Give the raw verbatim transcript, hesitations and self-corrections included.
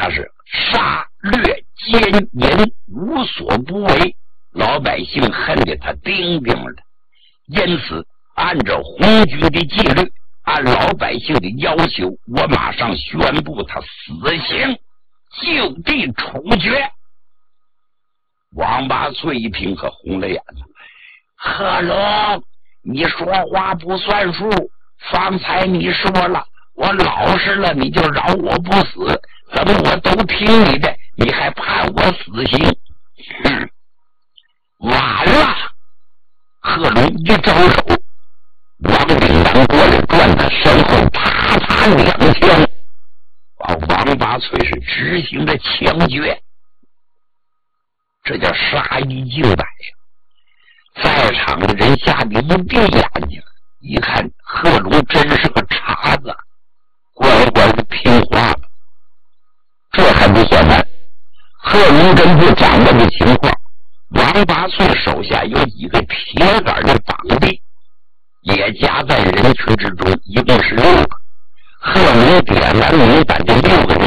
那是杀掠奸淫无所不为，老百姓恨得他钉钉的。因此按照红军的纪律，按老百姓的要求，我马上宣布他死刑，就地处决。王八脆一听可红了眼了，贺龙，你说话不算数，方才你说了我老实了你就饶我不死，怎么我都听你的，你还判我死刑？哼，完了！贺龙一招手，王炳南过来转他身后，啪啪两枪，把王八脆是执行了枪决。这叫杀一儆百呀！在场的人吓得一闭眼睛，一看贺龙真是个茬子，乖乖的听话了。这还不算完，贺龙根据掌握的情况，王八脆手下有几个铁杆的绑弟，也夹在人群之中，一共是六个。贺龙点完名，把这六个人